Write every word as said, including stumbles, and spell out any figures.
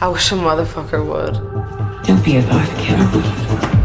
I wish a motherfucker would. Don't be a guy, kid.